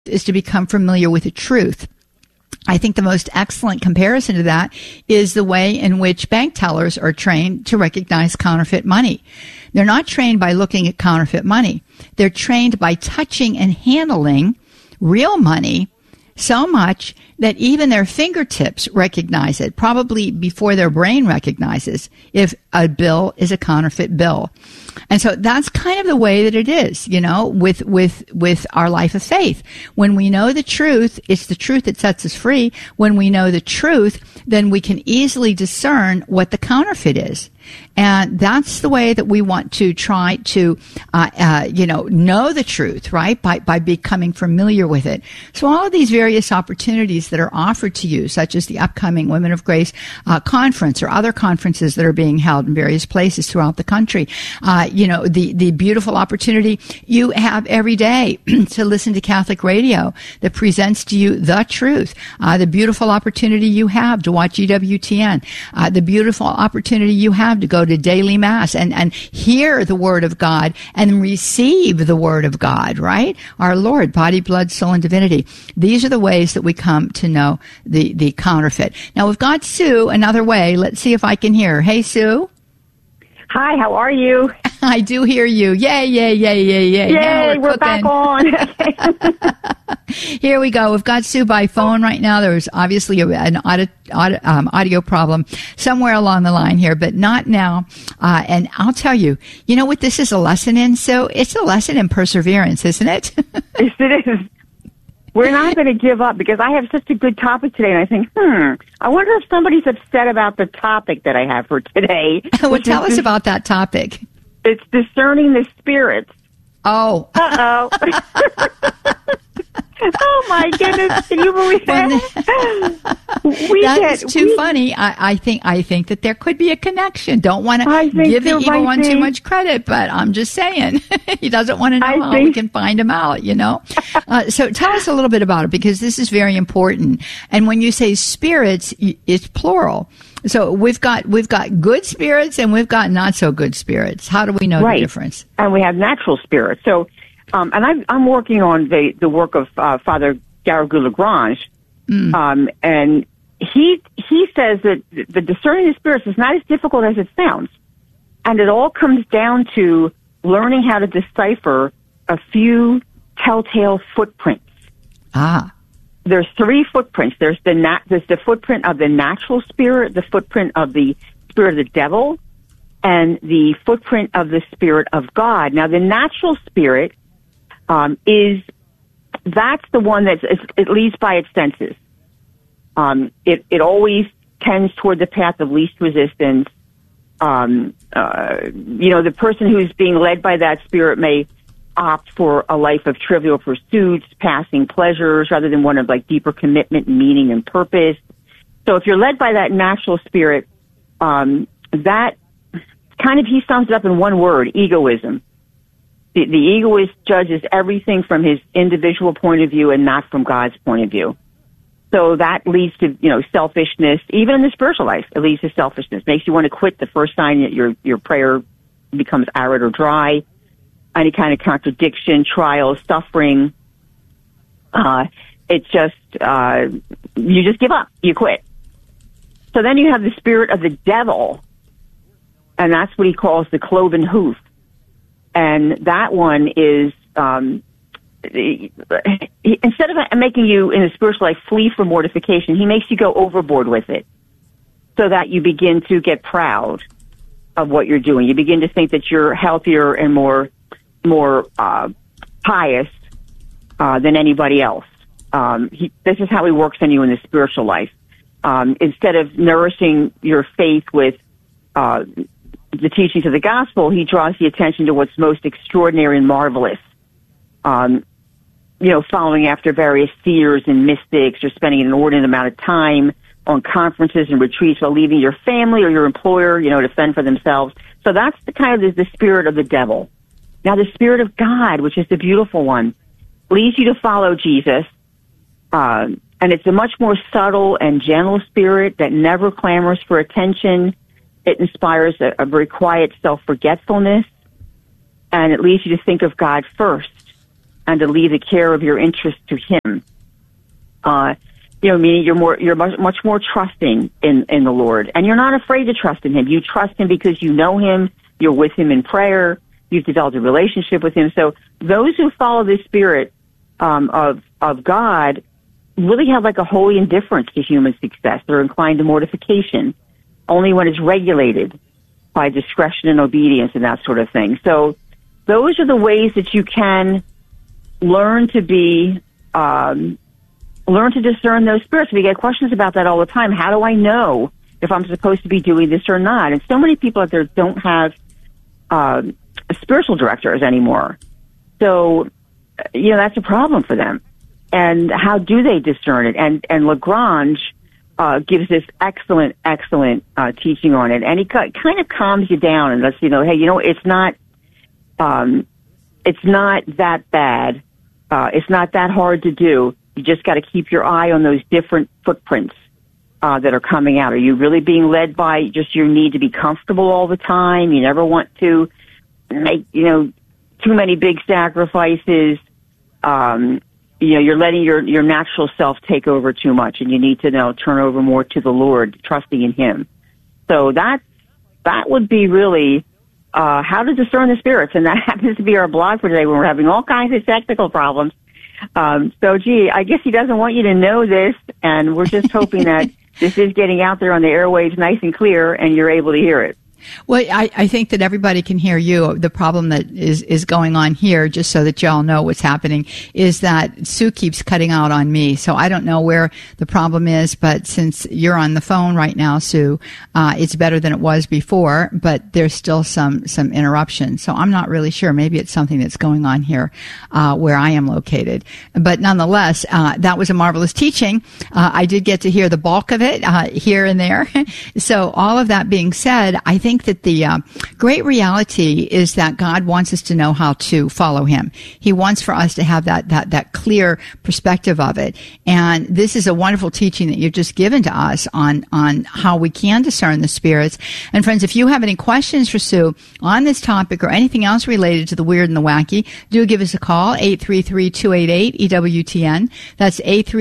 is to become familiar with the truth. I think the most excellent comparison to that is the way in which bank tellers are trained to recognize counterfeit money. They're not trained by looking at counterfeit money. They're trained by touching and handling real money so much that even their fingertips recognize it, probably before their brain recognizes if a bill is a counterfeit bill. And so that's kind of the way that it is, with our life of faith. When we know the truth, it's the truth that sets us free. When we know the truth, then we can easily discern what the counterfeit is. And that's the way that we want to try to, know the truth, right? By becoming familiar with it. So all of these various opportunities that are offered to you, such as the upcoming Women of Grace conference or other conferences that are being held in various places throughout the country, the beautiful opportunity you have every day to listen to Catholic radio that presents to you the truth, the beautiful opportunity you have to watch EWTN, the beautiful opportunity you have to go to daily mass and hear the word of God and receive the word of God, right? Our Lord, body, blood, soul, and divinity. These are the ways that we come to know the counterfeit. Now we've got Sue another way. Let's see if I can hear her. Hey, Sue. Hi, how are you? I do hear you. Yay, yay, yay, yay, yay. Yay, we're back on. Here we go. We've got Sue by phone right now. There was obviously an audio problem somewhere along the line here, but not now. And I'll tell you, you know what this is a lesson in, Sue? It's a lesson in perseverance, isn't it? Yes, it is. We're not going to give up because I have such a good topic today, and I think, I wonder if somebody's upset about the topic that I have for today. Well, tell us about that topic. It's discerning the spirits. Oh. Uh-oh. Oh, my goodness. Can you believe that? That's too funny. I think that there could be a connection. Don't want to give the evil one too much credit, but I'm just saying. He doesn't want to know how we can find him out, So tell us a little bit about it, because this is very important. And when you say spirits, it's plural. So we've got good spirits and we've got not so good spirits. How do we know the difference? And we have natural spirits. So, and I'm working on the work of Father Garrigou-Lagrange, and he says that the discerning the spirits is not as difficult as it sounds, and it all comes down to learning how to decipher a few telltale footprints. There's 3 footprints. There's the footprint of the natural spirit, the footprint of the spirit of the devil, and the footprint of the spirit of God. Now, the natural spirit that's the one it leads by its senses. It always tends toward the path of least resistance. The person who's being led by that spirit may opt for a life of trivial pursuits, passing pleasures, rather than one of deeper commitment, meaning, and purpose. So if you're led by that natural spirit, that kind of, he sums it up in one word: egoism. The egoist judges everything from his individual point of view and not from God's point of view. So that leads to, selfishness. Even in the spiritual life, it leads to selfishness. Makes you want to quit the first sign that your prayer becomes arid or dry. Any kind of contradiction, trial, suffering. It's just, you just give up. You quit. So then you have the spirit of the devil, and that's what he calls the cloven hoof. And that one is, instead of making you in the spiritual life flee from mortification, he makes you go overboard with it, so that you begin to get proud of what you're doing. You begin to think that you're healthier and more pious than anybody else. This is how he works on you in the spiritual life. Instead of nourishing your faith with the teachings of the gospel, he draws the attention to what's most extraordinary and marvelous. Following after various seers and mystics, or spending an inordinate amount of time on conferences and retreats while leaving your family or your employer, to fend for themselves. So that's the kind of the spirit of the devil. Now, the spirit of God, which is the beautiful one, leads you to follow Jesus. And it's a much more subtle and gentle spirit that never clamors for attention. It inspires a very quiet self-forgetfulness, and it leads you to think of God first and to leave the care of your interests to Him. Meaning you're much more trusting in the Lord, and you're not afraid to trust in Him. You trust Him because you know Him. You're with Him in prayer. You've developed a relationship with Him. So those who follow the Spirit of God really have like a holy indifference to human success. They're inclined to mortification only when it's regulated by discretion and obedience and that sort of thing. So those are the ways that you can learn to discern those spirits. We get questions about that all the time. How do I know if I'm supposed to be doing this or not? And so many people out there don't have spiritual directors anymore. So, that's a problem for them. And how do they discern it? And Lagrange gives this excellent teaching on it. And he kind of calms you down and lets you know, hey, it's not that bad. It's not that hard to do. You just got to keep your eye on those different footprints that are coming out. Are you really being led by just your need to be comfortable all the time? You never want to make, too many big sacrifices. You're letting your natural self take over too much, and you need to now turn over more to the Lord, trusting in Him. So that would be really how to discern the spirits, and that happens to be our blog for today when we're having all kinds of technical problems. I guess he doesn't want you to know this, and we're just hoping that this is getting out there on the airwaves nice and clear, and you're able to hear it. Well, I think that everybody can hear you. The problem that is going on here, just so that y'all know what's happening, is that Sue keeps cutting out on me. So I don't know where the problem is, but since you're on the phone right now, Sue, it's better than it was before, but there's still some interruption. So I'm not really sure. Maybe it's something that's going on here, where I am located. But nonetheless, that was a marvelous teaching. I did get to hear the bulk of it, here and there. So all of that being said, I think that the great reality is that God wants us to know how to follow Him. He wants for us to have that clear perspective of it. And this is a wonderful teaching that you've just given to us on how we can discern the spirits. And friends, if you have any questions for Sue on this topic or anything else related to the weird and the wacky, do give us a call, 833-288-EWTN. That's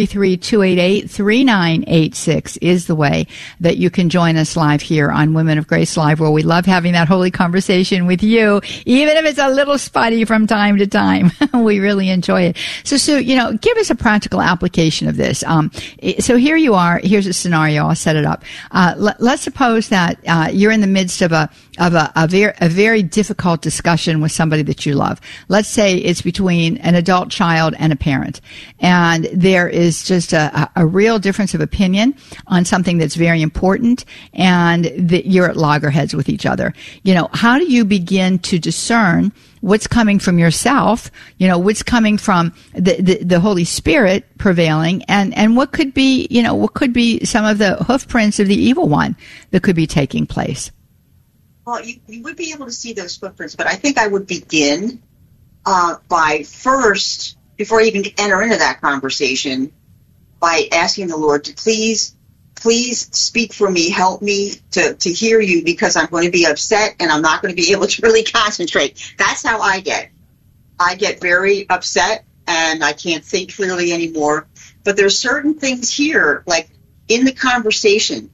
833-288-3986 is the way that you can join us live here on Women of Grace Live, where we love having that holy conversation with you, even if it's a little spotty from time to time. We really enjoy it. So, Sue, give us a practical application of this. So here you are. Here's a scenario. I'll set it up. Let's suppose that you're in the midst of a very difficult discussion with somebody that you love. Let's say it's between an adult child and a parent, and there is just a real difference of opinion on something that's very important, and you're at loggerheads with each other. How do you begin to discern what's coming from yourself, what's coming from the Holy Spirit prevailing, and what could be some of the hoof prints of the evil one that could be taking place? Well, you would be able to see those footprints, but I think I would begin by first, before I even enter into that conversation, by asking the Lord to please speak for me, help me to hear you, because I'm going to be upset and I'm not going to be able to really concentrate. That's how I get. I get very upset and I can't think clearly anymore. But there's certain things here, like in the conversation,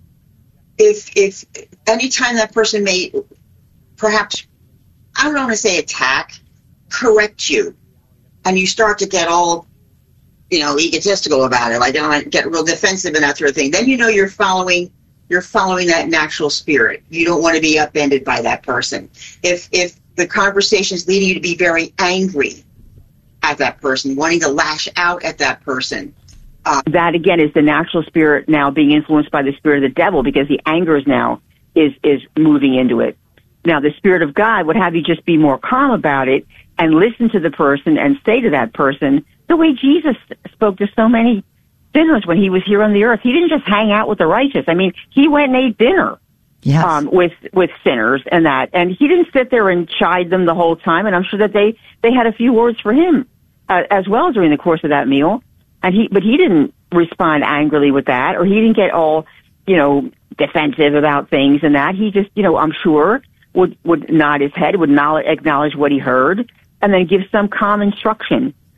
if anytime that person may perhaps, I don't want to say attack, correct you, and you start to get all egotistical about it, like don't get real defensive and that sort of thing, then you're following that natural spirit. You don't want to be upended by that person. If the conversation is leading you to be very angry at that person, wanting to lash out at that person, that again is the natural spirit now being influenced by the spirit of the devil, because the anger is moving into it. Now the Spirit of God would have you just be more calm about it and listen to the person and say to that person the way Jesus spoke to so many sinners when He was here on the earth. He didn't just hang out with the righteous. I mean, He went and ate dinner with sinners and that. And He didn't sit there and chide them the whole time. And I'm sure that they had a few words for Him as well during the course of that meal. But He didn't respond angrily with that, or He didn't get all, defensive about things and that. He just, I'm sure would nod his head, would acknowledge what he heard, and then give some calm instruction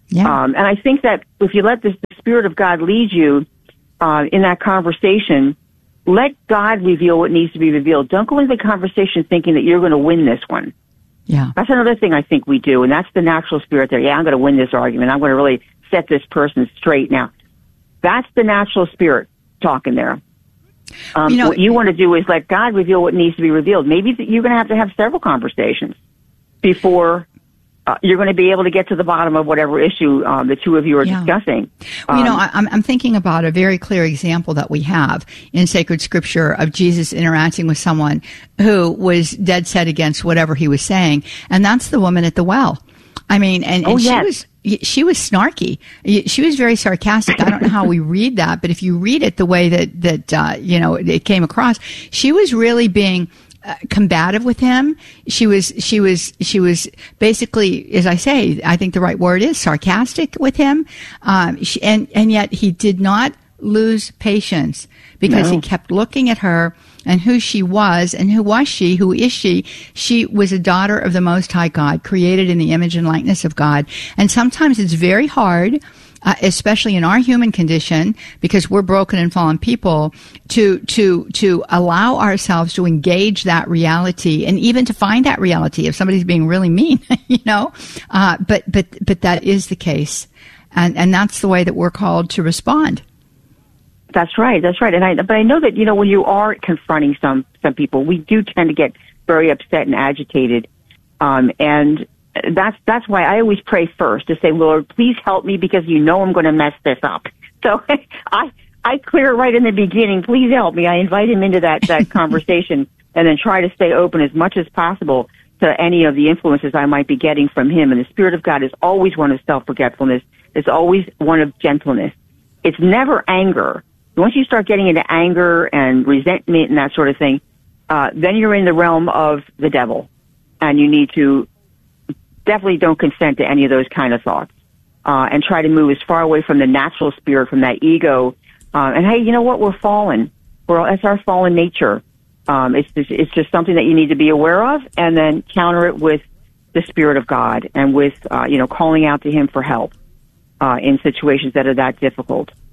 Yeah. And I think that if you let the Spirit of God lead you in that conversation, let God reveal what needs to be revealed. Don't go into the conversation thinking that you're going to win this one. Yeah. That's another thing I think we do, and that's the natural spirit there. Yeah, I'm going to win this argument. I'm going to really set this person straight now. That's the natural spirit talking there. What you want to do is let God reveal what needs to be revealed. Maybe you're going to have several conversations before you're going to be able to get to the bottom of whatever issue the two of you are discussing. Well, I'm thinking about a very clear example that we have in sacred scripture of Jesus interacting with someone who was dead set against whatever he was saying, and that's the woman at the well. I mean, she was snarky. She was very sarcastic. I don't know how we read that, but if you read it the way that it came across, she was really being combative with him. She was basically, as I say, I think the right word is sarcastic with him. And yet he did not lose patience because he kept looking at her and who she was and who was she, who is she? She was a daughter of the Most High God, created in the image and likeness of God. And sometimes it's very hard, especially in our human condition, because we're broken and fallen people, to allow ourselves to engage that reality and even to find that reality if somebody's being really mean, but that is the case. And that's the way that we're called to respond. That's right. But I know that, when you are confronting some people, we do tend to get very upset and agitated. And that's why I always pray first to say, Lord, please help me because I'm going to mess this up. So I clear right in the beginning, please help me. I invite him into that conversation and then try to stay open as much as possible to any of the influences I might be getting from him. And the Spirit of God is always one of self-forgetfulness. It's always one of gentleness. It's never anger. Once you start getting into anger and resentment and that sort of thing, then you're in the realm of the devil. And you need to definitely don't consent to any of those kind of thoughts. And try to move as far away from the natural spirit, from that ego. And hey, you know what? We're fallen. That's our fallen nature. It's just something that you need to be aware of and then counter it with the Spirit of God and with, calling out to him for help, in situations that are that difficult.